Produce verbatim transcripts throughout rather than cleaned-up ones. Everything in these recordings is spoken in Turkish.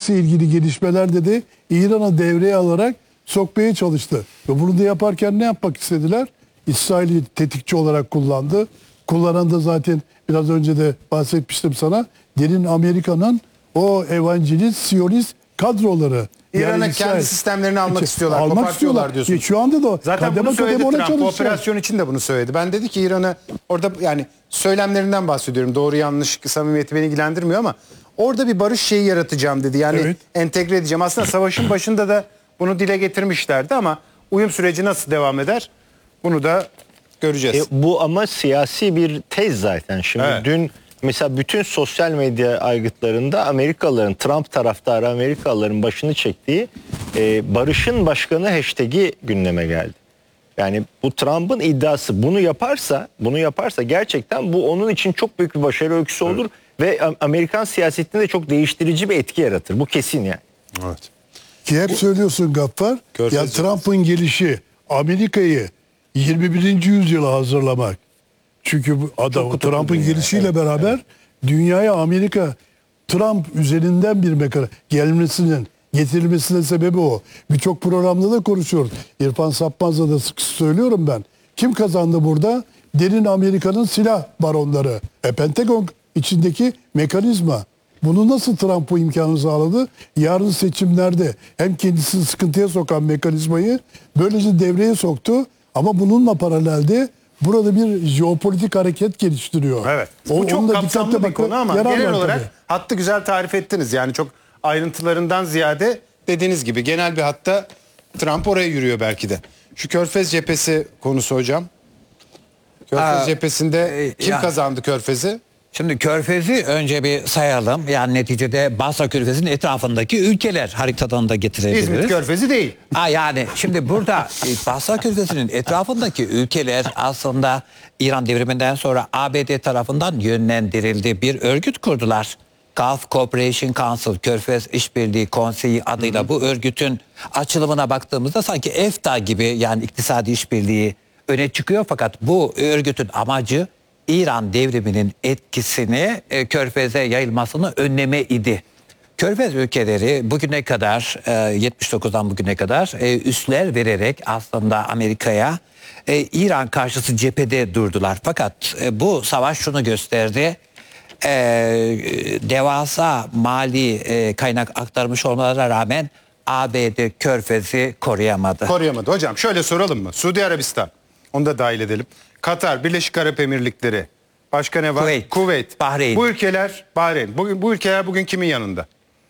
Kıbrıs'la ilgili gelişmelerde de İran'a devreye alarak sokmaya çalıştı. Ve bunu da yaparken ne yapmak istediler? İsrail'i tetikçi olarak kullandı. Kullanan da zaten biraz önce de bahsetmiştim sana. Derin Amerika'nın o evangelist, siyonist kadroları. İran'a Yani kendi İsrail- sistemlerini almak istiyorlar, Almak kopartıyorlar istiyorlar diyorsunuz. E, Şu anda da Zaten kademe bunu söyledi kademe ona Trump. Bu çalışacak. operasyon için de bunu söyledi. Ben dedi ki İran'ı orada, yani söylemlerinden bahsediyorum. Doğru yanlış samimiyeti beni ilgilendirmiyor ama orada bir barış şeyi yaratacağım dedi. Yani Evet. entegre edeceğim. Aslında savaşın başında da bunu dile getirmişlerdi ama uyum süreci nasıl devam eder? Bunu da göreceğiz. E, bu ama siyasi bir tez zaten. Şimdi Evet. dün mesela bütün sosyal medya aygıtlarında Amerikalıların, Trump taraftarı Amerikalıların başını çektiği e, Barış'ın başkanı hashtag'i gündeme geldi. Yani bu Trump'ın iddiası, bunu yaparsa, bunu yaparsa gerçekten bu onun için çok büyük bir başarı öyküsü olur ve Amerikan siyasetinde de çok değiştirici bir etki yaratır. Bu kesin yani. Evet. Ki hep söylüyorsun Gaffar, Körfez ya Trump'ın gelişi Amerika'yı yirmi birinci yüzyıla hazırlamak. Çünkü bu adam Trump'ın gelişiyle beraber dünyaya Amerika Trump üzerinden bir mekana gelmesinin getirilmesinin sebebi o. Birçok programda da konuşuyoruz. İrfan Sapmaz'la da sık sık söylüyorum ben. Kim kazandı burada? Derin Amerika'nın silah baronları. E, Pentagon içindeki mekanizma. Bunu nasıl Trump bu imkanı sağladı? Yarın seçimlerde hem kendisini sıkıntıya sokan mekanizmayı böylece devreye soktu. Ama bununla paralelde burada bir jeopolitik hareket geliştiriyor. Evet. O, Bu onu çok da kapsamlı dikkatle bir konu bakın, ama yarar genel var olarak tabii. hattı güzel tarif ettiniz. Yani çok ayrıntılarından ziyade dediğiniz gibi genel bir hatta Trump oraya yürüyor belki de. Şu Körfez cephesi konusu hocam. Körfez Aa, cephesinde e, kim ya- kazandı Körfez'i? Şimdi Körfez'i önce bir sayalım. Yani neticede Basra Körfezi'nin etrafındaki ülkeler haritadan da getirebiliriz. İzmit Körfezi değil. Ha yani şimdi burada e, Basra Körfezi'nin etrafındaki ülkeler aslında İran devriminden sonra A B D tarafından yönlendirildi. Bir örgüt kurdular. Gulf Cooperation Council, Körfez İşbirliği Konseyi adıyla bu örgütün açılımına baktığımızda sanki EFTA gibi, yani iktisadi işbirliği öne çıkıyor. Fakat bu örgütün amacı İran devriminin etkisini e, Körfez'e yayılmasını önleme idi. Körfez ülkeleri bugüne kadar e, yetmiş dokuzdan bugüne kadar e, üsler vererek aslında Amerika'ya e, İran karşıtı cephede durdular. Fakat e, bu savaş şunu gösterdi. E, devasa mali e, kaynak aktarmış olmalarına rağmen A B D Körfez'i koruyamadı. Koruyamadı. Hocam şöyle soralım mı? Suudi Arabistan. Onu da dahil edelim. Katar, Birleşik Arap Emirlikleri. Başka ne var? Kuveyt, Kuveyt. Bahreyn. Bu ülkeler, Bahreyn. Bugün, bu ülkeler bugün kimin yanında?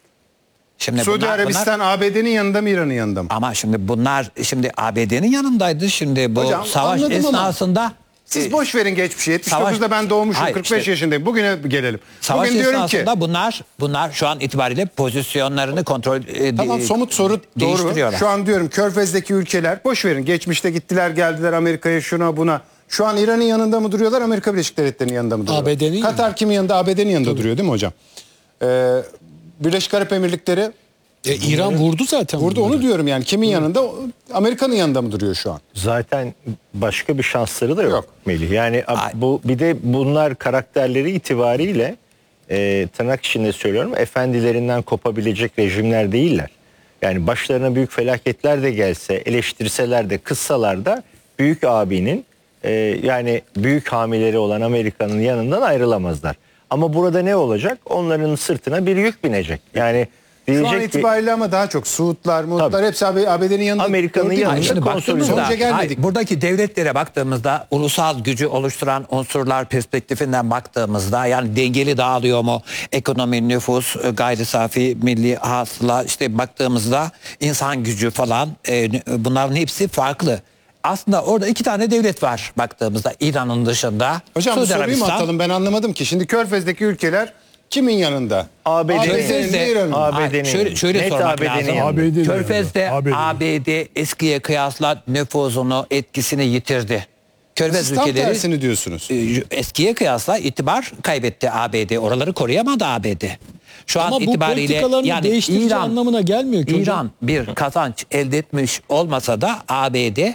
Şimdi Suudi bunlar- Arabistan bunlar- A B D'nin yanında mı, İran'ın yanında mı? Ama şimdi bunlar şimdi A B D'nin yanındaydı. Şimdi bu Hocam, savaş anladım ama esnasında Siz e, boş verin geçmişi. yetmiş dokuzda savaş- ben doğmuşum. Hayır, kırk beş işte- yaşındayım. Bugüne gelelim. savaş Bugün diyorum ki esnasında bunlar bunlar şu an itibariyle pozisyonlarını kontrol e, tamam, de- somut soru doğru. değiştiriyorlar. Şu an diyorum Körfez'deki ülkeler boş verin. Geçmişte gittiler geldiler Amerika'ya, şuna buna. Şu an İran'ın yanında mı duruyorlar, Amerika Birleşik Devletleri'nin yanında mı duruyorlar? A B D'nin Katar yanında. kimin yanında? A B D'nin yanında duruyor değil mi hocam? Ee, Birleşik Arap Emirlikleri E, İran vurdu zaten. burada, bunları. onu diyorum yani kimin yanında? Amerika'nın yanında mı duruyor şu an? Zaten başka bir şansları da yok, Yok. Melih. Yani Ay. bu bir de bunlar karakterleri itibariyle e, tırnak içinde söylüyorum, efendilerinden kopabilecek rejimler değiller. Yani başlarına büyük felaketler de gelse, eleştirseler de, kızsalar da büyük abinin e, yani büyük hamileri olan Amerika'nın yanından ayrılamazlar. Ama burada ne olacak? Onların sırtına bir yük binecek. Yani Şu an diyecek ki itibariyle ama daha çok Suudlar, Muutlar Tabii. hepsi A B D'nin yanında. Amerika'nın Gördük mü? yanında Hayır, şimdi konsolide. baktığımızda Sonuca gelmedik. hayır, buradaki devletlere baktığımızda, ulusal gücü oluşturan unsurlar perspektifinden baktığımızda, yani dengeli dağılıyor mu ekonomi, nüfus, e, gayri safi milli hasıla, işte baktığımızda insan gücü falan, e, bunların hepsi farklı. Aslında orada iki tane devlet var baktığımızda İran'ın dışında. Hocam bu Suudi soruyu mu Arabistan. atalım, ben anlamadım ki. Şimdi Körfez'deki ülkeler kimin yanında? A B D'nin Körfez'de, İran'ın. A B D'nin Hayır, şöyle, şöyle net sormak A B D'nin lazım. yanında. A B D'nin Körfez'de yanında. A B D eskiye kıyasla nüfuzunu, etkisini yitirdi. Körfez Siz tam ülkeleri tersini diyorsunuz. e, eskiye kıyasla itibar kaybetti A B D. Oraları koruyamadı A B D. Şu Ama an bu itibariyle politikalarını yani değiştireceği İran anlamına gelmiyor ki hocam. İran bir kazanç elde etmiş olmasa da A B D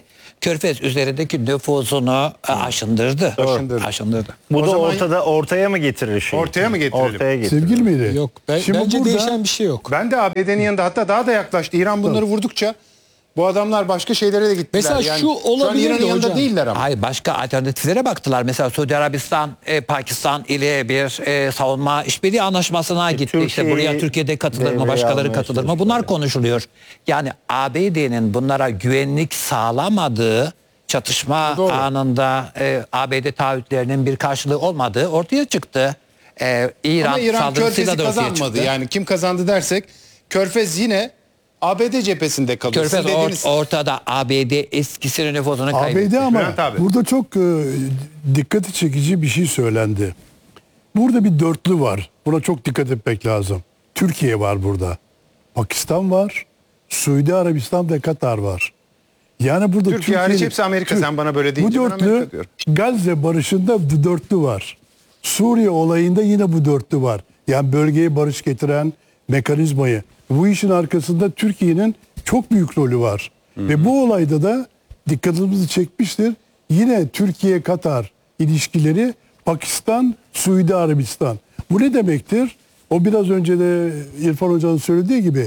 Körfez üzerindeki nüfuzunu e, aşındırdı. Aşındırdı. Aşındırdı. Bu O da zaman- ortada ortaya mı getirir şeyi? Ortaya mı getirelim? Ortaya getirir. Sevgili miydi? Yok. Ben, Şimdi bence burada- değişen bir şey yok. Ben de A B D'nin yanında hatta daha da yaklaştı. İran bunları vurdukça bu adamlar başka şeylere de gittiler. Mesela yani, şu olabilirdi şu an İran'ın yanında hocam. değiller ama. Hayır, başka alternatiflere baktılar. Mesela Suudi Arabistan, e, Pakistan ile bir e, savunma işbirliği anlaşmasına gitti. İşte Türkiye'yi buraya Türkiye'de katılır mı, devreye başkaları almaya katılır mı? çalışıyorlar. Bunlar konuşuluyor. Yani A B D'nin bunlara güvenlik sağlamadığı, çatışma Doğru. anında e, A B D taahhütlerinin bir karşılığı olmadığı ortaya çıktı. E, İran, Ama İran saldırısıyla Körfez'i da ortaya kazanmadı. çıktı. Yani kim kazandı dersek Körfez yine A B D cephesinde kalıyor. Körfez Sizin or- dediğiniz- ortada, A B D eskisinin nüfuzunu A kaybetti. B D ama Bülent abi. burada çok e, dikkati çekici bir şey söylendi. Burada bir dörtlü var. Buna çok dikkat etmek lazım. Türkiye var burada. Pakistan var. Suudi Arabistan ve Katar var. Yani burada Türkiye hariç Türkiye'nin- hepsi Amerika. Tür- Sen bana böyle deyince bu ben dörtlü Amerika diyorum. Gazze barışında bu dörtlü var. Suriye olayında yine bu dörtlü var. Yani bölgeye barış getiren mekanizmayı. Bu işin arkasında Türkiye'nin çok büyük rolü var. Ve bu olayda da dikkatimizi çekmiştir. Yine Türkiye-Katar ilişkileri, Pakistan, Suudi Arabistan. Bu ne demektir? O biraz önce de İrfan Hoca'nın söylediği gibi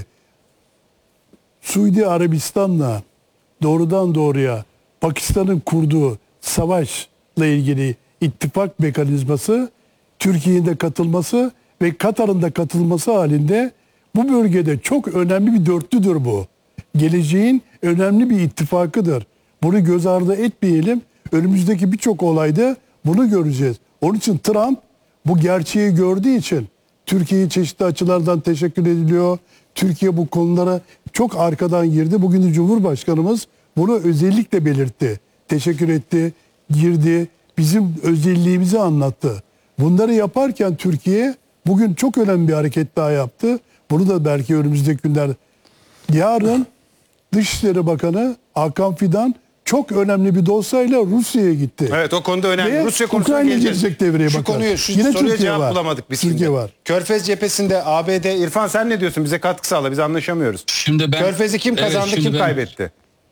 Suudi Arabistan'la doğrudan doğruya Pakistan'ın kurduğu savaşla ilgili ittifak mekanizması, Türkiye'nin de katılması ve Katar'ın da katılması halinde bu bölgede çok önemli bir dörtlüdür bu. Geleceğin önemli bir ittifakıdır. Bunu göz ardı etmeyelim. Önümüzdeki birçok olayda bunu göreceğiz. Onun için Trump bu gerçeği gördüğü için Türkiye'ye çeşitli açılardan teşekkür ediliyor. Türkiye bu konulara çok arkadan girdi. Bugün de Cumhurbaşkanımız bunu özellikle belirtti. Teşekkür etti, girdi, bizim özelliğimizi anlattı. Bunları yaparken Türkiye bugün çok önemli bir hareket daha yaptı. Bunu da belki önümüzdeki günler. Yarın Dışişleri Bakanı Hakan Fidan çok önemli bir dosyayla Rusya'ya gitti. Evet, o konuda önemli. Ve Rusya konusuna Ukrayna geleceğiz. girecek devreye Şu bakar. konuyu, şu Yine soruya Türkiye cevap var. bulamadık biz Türkiye şimdi. var. Körfez cephesinde A B D, İrfan sen ne diyorsun? Bize katkı sağla, biz anlaşamıyoruz. Şimdi ben Körfez'i kim Evet, kazandı, şimdi kim ben- kaybetti?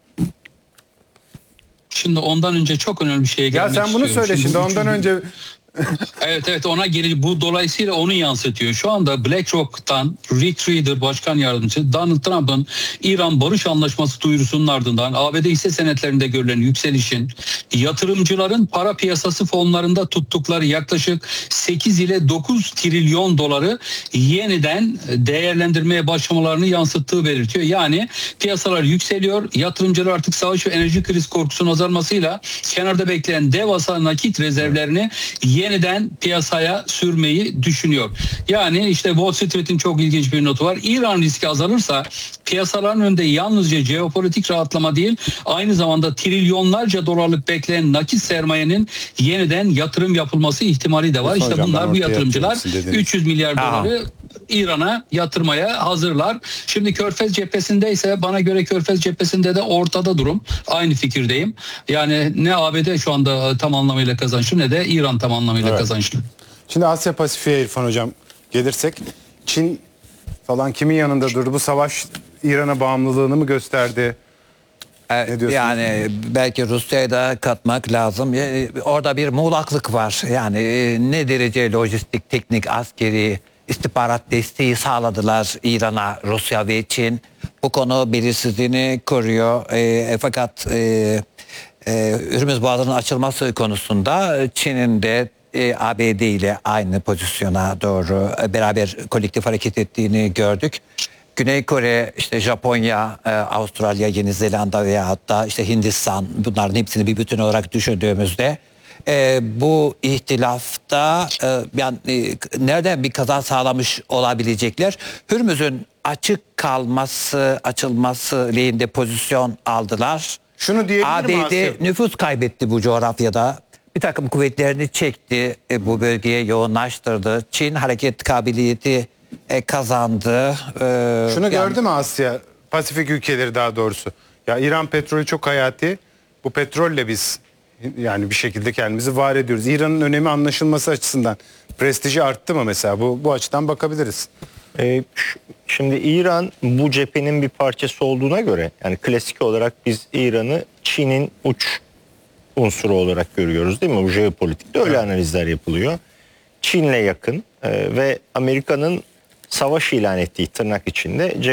Şimdi ondan önce çok önemli bir şeye Ya gelmek sen bunu istiyorum. söyle şimdi, bu ondan üçüncü- önce Evet evet ona geri bu dolayısıyla onu yansıtıyor. Şu anda BlackRock'tan Rick Rieder Başkan Yardımcısı Donald Trump'ın İran Barış Anlaşması duyurusunun ardından A B D hisse senetlerinde görülen yükselişin yatırımcıların para piyasası fonlarında tuttukları yaklaşık sekiz ile dokuz trilyon doları yeniden değerlendirmeye başlamalarını yansıttığı belirtiyor. Yani piyasalar yükseliyor. Yatırımcılar artık savaş ve enerji kriz korkusunun azalmasıyla kenarda bekleyen devasa nakit rezervlerini yeniden piyasaya sürmeyi düşünüyor. Yani işte Wall Street'in çok ilginç bir notu var. İran riski azalırsa piyasaların önünde yalnızca jeopolitik rahatlama değil, aynı zamanda trilyonlarca dolarlık bekleyen nakit sermayenin yeniden yatırım yapılması ihtimali de var. İşte Hocam, ben bunlar bu ortaya yatırımcılar atayım sizin üç yüz milyar Aha. doları İran'a yatırmaya hazırlar. Şimdi Körfez cephesinde ise bana göre Körfez cephesinde de ortada durum. Aynı fikirdeyim. Yani ne A B D şu anda tam anlamıyla kazançlı ne de İran tam anlamıyla Evet. kazançlı. Şimdi Asya Pasifik'e İrfan hocam gelirsek, Çin falan kimin yanında durdu? Bu savaş İran'a bağımlılığını mı gösterdi? Evet, Ne diyorsunuz? yani belki Rusya'yı da katmak lazım. E, Orada bir muğlaklık var. Yani e, ne derece lojistik, teknik, askeri istihbarat desteği sağladılar İran'a, Rusya ve Çin. Bu konu belirsizliğini koruyor. E, fakat e, e, Hürmüz Boğazı'nın açılması konusunda Çin'in de e, A B D ile aynı pozisyona doğru e, beraber kolektif hareket ettiğini gördük. Güney Kore, işte Japonya, e, Avustralya, Yeni Zelanda veya hatta işte Hindistan, bunların hepsini bir bütün olarak düşündüğümüzde e, bu ihtilafta e, yani e, nereden bir kaza sağlamış olabilecekler? Hürmüz'ün açık kalması, açılması lehinde pozisyon aldılar. Şunu diyebilir A mi B D Asya? nüfus kaybetti bu coğrafyada. Bir takım kuvvetlerini çekti, e, bu bölgeye yoğunlaştırdı. Çin hareket kabiliyeti e, kazandı. E, Şunu yani- gördü mü Asya, Pasifik ülkeleri daha doğrusu? Ya İran petrolü çok hayati. Bu petrolle biz Yani bir şekilde kendimizi var ediyoruz. İran'ın önemi anlaşılması açısından prestiji arttı mı mesela? Bu bu açıdan bakabiliriz. Ee, ş- şimdi İran bu cephenin bir parçası olduğuna göre, yani klasik olarak biz İran'ı Çin'in uç unsuru olarak görüyoruz değil mi? Bu jeopolitikte öyle analizler yapılıyor. Çin'le yakın e, ve Amerika'nın savaş ilan ettiği tırnak içinde